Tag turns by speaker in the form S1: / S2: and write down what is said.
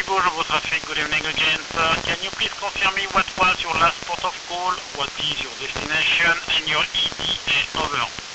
S1: Chicago, Jobo Traffic, good evening again, sir. Can you please confirm me what was your last port of call, what is your destination, and your ETA? Over.